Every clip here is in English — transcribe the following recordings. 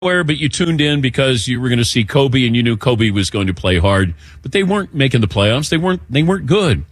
but you tuned in because you were going to see Kobe and you knew Kobe was going to play hard, but they weren't making the playoffs. They weren't good.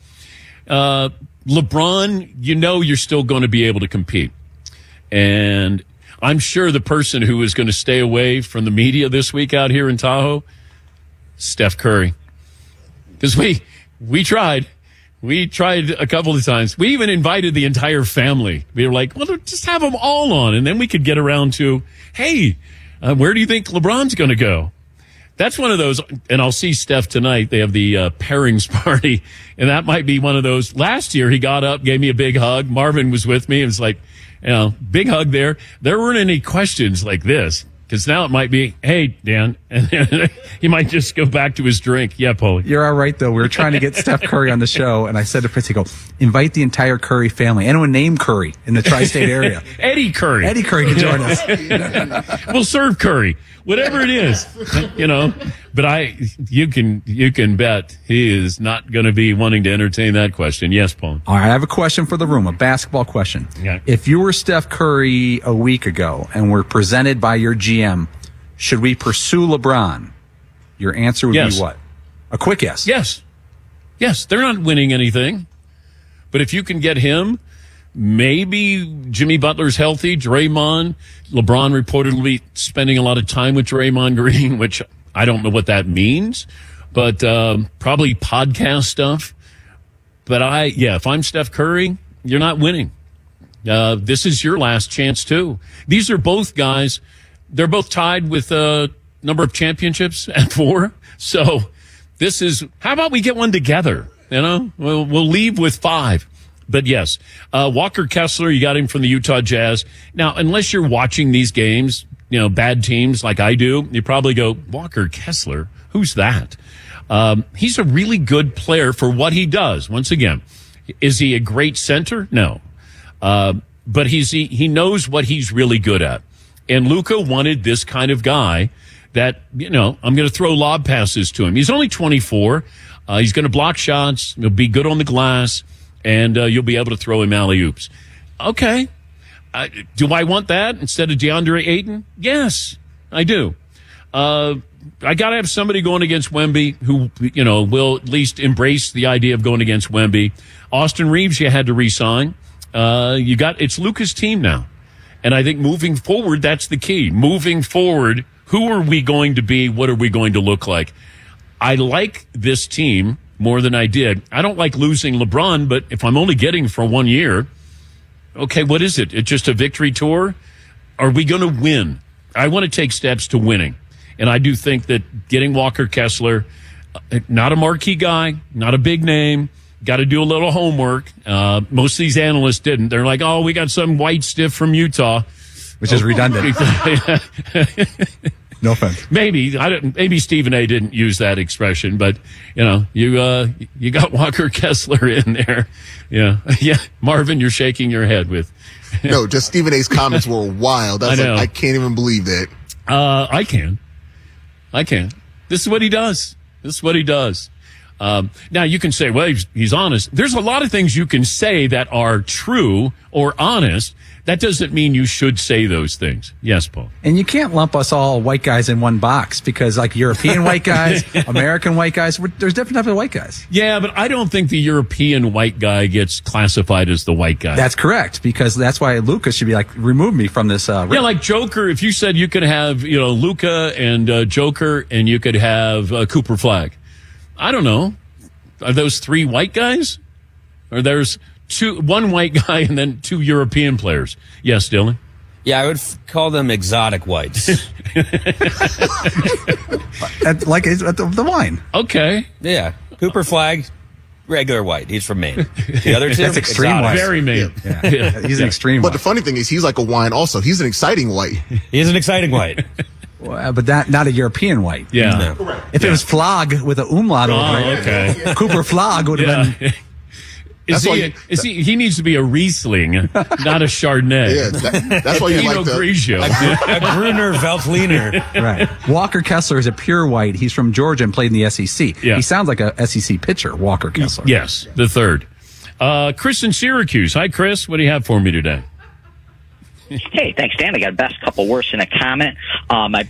LeBron, you're still going to be able to compete. And I'm sure the person who is going to stay away from the media this week out here in Tahoe, Steph Curry. Because we tried. We tried a couple of times. We even invited the entire family. We were like, well, just have them all on. And then we could get around to, hey, where do you think LeBron's going to go? That's one of those. And I'll see Steph tonight. They have the pairings party. And that might be one of those. Last year, he got up, gave me a big hug. Marvin was with me. It was like, big hug there. There weren't any questions like this. Because now it might be, hey, Dan, and then he might just go back to his drink. Yeah, Paulie. You're all right, though. We were trying to get Steph Curry on the show, and I said to Fritzy, invite the entire Curry family. Anyone named Curry in the tri-state area. Eddie Curry. Eddie Curry can join us. We'll serve Curry, whatever it is, But you can bet he is not going to be wanting to entertain that question. Yes, Paul. All right, I have a question for the room, a basketball question. Yeah. If you were Steph Curry a week ago and were presented by your GM, should we pursue LeBron? Your answer would be what? A quick yes. Yes. Yes, they're not winning anything. But if you can get him, maybe Jimmy Butler's healthy, Draymond, LeBron reportedly spending a lot of time with Draymond Green, which I don't know what that means, but probably podcast stuff. But if I'm Steph Curry, you're not winning. This is your last chance, too. These are both guys. They're both tied with a number of championships at 4. So how about we get one together? We'll leave with 5. But yes, Walker Kessler, you got him from the Utah Jazz. Now, unless you're watching these games, bad teams like I do, you probably go, Walker Kessler, who's that? He's a really good player for what he does. Once again, is he a great center? No. But he knows what he's really good at. And Luka wanted this kind of guy that, I'm going to throw lob passes to him. He's only 24. He's going to block shots. He'll be good on the glass. And you'll be able to throw him alley-oops. Okay. Do I want that instead of DeAndre Ayton? Yes, I do. I got to have somebody going against Wemby who, will at least embrace the idea of going against Wemby. Austin Reeves, you had to re-sign. It's Luka's team now. And I think moving forward, that's the key. Moving forward, who are we going to be? What are we going to look like? I like this team more than I did. I don't like losing LeBron, but if I'm only getting for 1 year, okay, what is it? It's just a victory tour? Are we going to win? I want to take steps to winning. And I do think that getting Walker Kessler, not a marquee guy, not a big name, got to do a little homework. Most of these analysts didn't. They're like, we got some white stiff from Utah. Which is redundant. No offense. Maybe Stephen A. didn't use that expression, but you got Walker Kessler in there. Yeah. Marvin, you're shaking your head with. No, just Stephen A.'s comments were wild. I know. I can't even believe that. I can. This is what he does. Now you can say, well, he's honest. There's a lot of things you can say that are true or honest. That doesn't mean you should say those things. Yes, Paul. And you can't lump us all white guys in one box because like European white guys, American white guys, there's different types of white guys. Yeah, but I don't think the European white guy gets classified as the white guy. That's correct, because that's why Luka should be like, remove me from this. Like Joker, if you said you could have, Luka and Joker and you could have Cooper Flagg. I don't know. Are those 3 white guys? Or there's one white guy and then 2 European players? Yes, Dylan? Yeah, I would call them exotic whites. The wine. Okay. Yeah. Cooper Flagg, regular white. He's from Maine. The other 2, that's extreme exotic. white. Very Maine. Yeah. He's an extreme But white. the funny thing is he's like a wine also. He's an exciting white. He's an exciting white. Well, but not a European white. Yeah. No. If it was Flagg with an umlaut over it, okay. Cooper Flagg would have been. He needs to be a Riesling, not a Chardonnay. Yeah, that's why you like Grigio. A Gruner Veltliner. Right. Walker Kessler is a pure white. He's from Georgia and played in the SEC. Yeah. He sounds like a SEC pitcher, Walker Kessler. Yes, the third. Chris in Syracuse. Hi, Chris. What do you have for me today? Hey, thanks, Dan. I got best, couple worse, and a comment. I